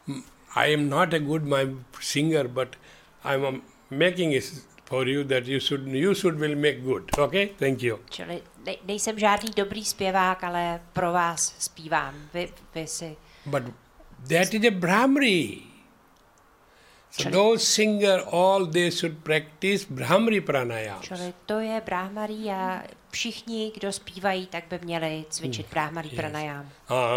I am not a good singer, but I am making it for you that you will make good. Okay? Thank you. Čili nejsem žádný dobrý zpěvák, ale pro vás zpívám. Vy si... But that is a Brahmari. So those singers, all they should practice Brahmari pranayama. Čili to je Brahmari a všichni, kdo zpívají, tak by měli cvičit Brahmari pranayama.